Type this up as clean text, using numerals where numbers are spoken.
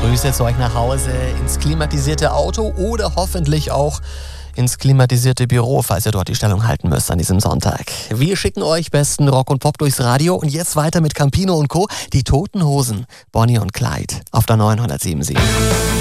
Grüße zu euch nach Hause, ins klimatisierte Auto oder hoffentlich auch ins klimatisierte Büro, falls ihr dort die Stellung halten müsst an diesem Sonntag. Wir schicken euch besten Rock und Pop durchs Radio und jetzt weiter mit Campino und Co. Die Toten Hosen, Bonnie und Clyde auf der 907.7.